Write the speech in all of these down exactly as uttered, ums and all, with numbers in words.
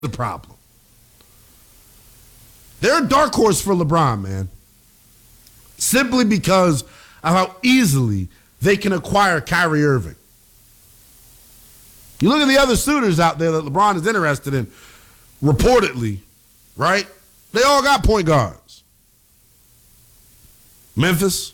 the problem. They're a dark horse for LeBron, man. Simply because of how easily they can acquire Kyrie Irving. You look at the other suitors out there that LeBron is interested in, reportedly, right? They all got point guards. Memphis.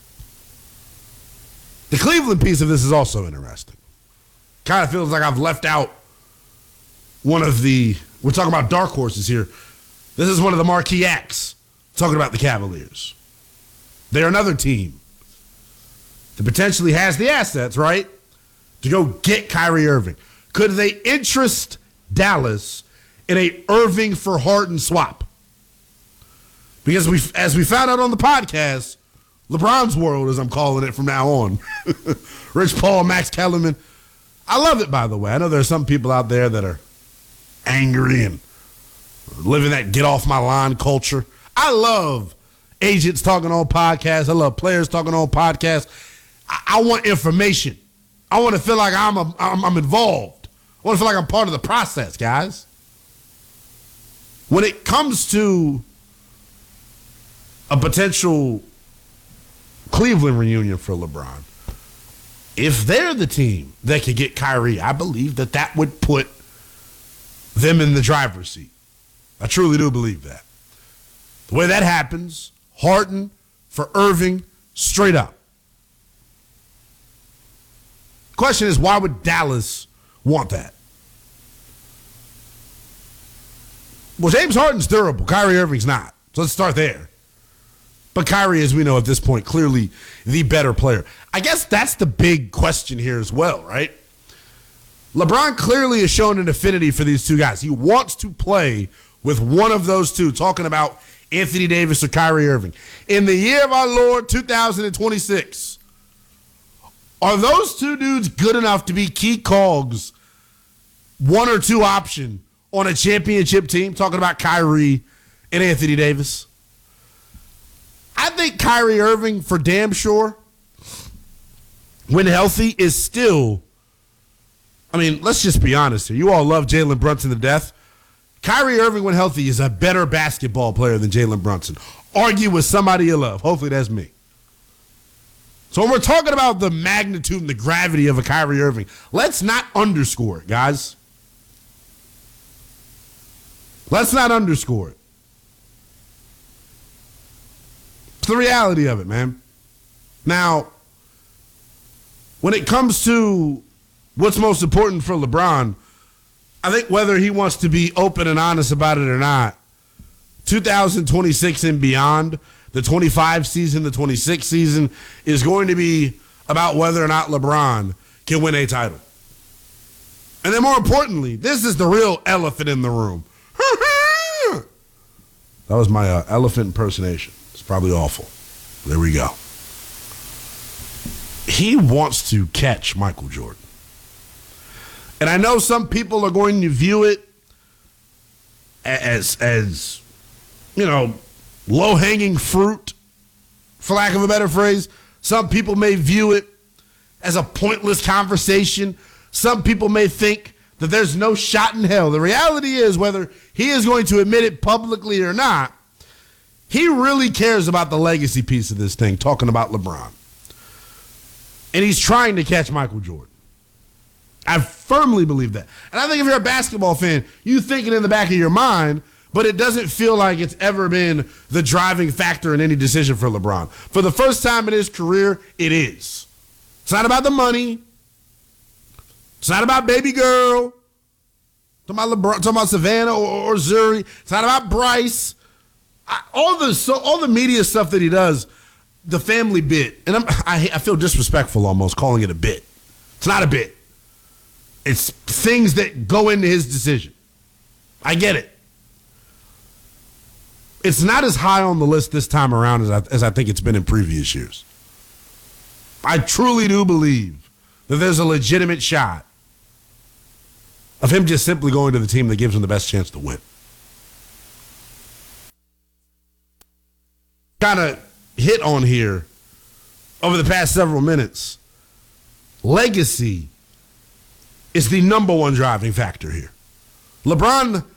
The Cleveland piece of this is also interesting. Kind of feels like I've left out one of the, we're talking about dark horses here. This is one of the marquee acts talking about the Cavaliers. They're another team that potentially has the assets, right, to go get Kyrie Irving. Could they interest Dallas in a Irving for Harden swap? Because we, as we found out on the podcast, LeBron's world, as I'm calling it from now on, Rich Paul, Max Kellerman. I love it, by the way. I know there are some people out there that are angry and living that get off my lawn culture. I love agents talking on podcasts. I love players talking on podcasts. I, I want information. I want to feel like I'm, a, I'm I'm involved. I want to feel like I'm part of the process, guys. When it comes to a potential Cleveland reunion for LeBron, if they're the team that could get Kyrie, I believe that that would put them in the driver's seat. I truly do believe that. The way that happens, Harden for Irving, straight up. Question is, why would Dallas want that? Well, James Harden's durable. Kyrie Irving's not. So let's start there. But Kyrie, as we know at this point, clearly the better player. I guess that's the big question here as well, right? LeBron clearly has shown an affinity for these two guys. He wants to play with one of those two, talking about Anthony Davis or Kyrie Irving. In the year of our Lord, two thousand twenty-six, are those two dudes good enough to be key cogs, one or two option on a championship team, talking about Kyrie and Anthony Davis? I think Kyrie Irving, for damn sure, when healthy, is still, I mean, let's just be honest here. You all love Jalen Brunson to death. Kyrie Irving, when healthy, is a better basketball player than Jalen Brunson. Argue with somebody you love. Hopefully that's me. So when we're talking about the magnitude and the gravity of a Kyrie Irving, let's not underscore it, guys. Let's not underscore it. It's the reality of it, man. Now, when it comes to what's most important for LeBron, I think whether he wants to be open and honest about it or not, two thousand twenty-six and beyond, the twenty-five season, the twenty-six season, is going to be about whether or not LeBron can win a title. And then more importantly, this is the real elephant in the room. That was my uh, elephant impersonation. It's probably awful. There we go. He wants to catch Michael Jordan. And I know some people are going to view it as, as you know, low-hanging fruit, for lack of a better phrase. Some people may view it as a pointless conversation. Some people may think that there's no shot in hell. The reality is, whether he is going to admit it publicly or not, he really cares about the legacy piece of this thing, talking about LeBron. And he's trying to catch Michael Jordan. I firmly believe that. And I think if you're a basketball fan, you think it in the back of your mind, but it doesn't feel like it's ever been the driving factor in any decision for LeBron. For the first time in his career, it is. It's not about the money. It's not about baby girl. Talking about LeBron, talking about Savannah or, or Zuri. It's not about Bryce. I, all the so all the media stuff that he does, the family bit, and I'm, I I feel disrespectful almost calling it a bit. It's not a bit. It's things that go into his decision. I get it. It's not as high on the list this time around as I, as I think it's been in previous years. I truly do believe that there's a legitimate shot of him just simply going to the team that gives him the best chance to win. Kind of hit on here over the past several minutes. Legacy is the number one driving factor here. LeBron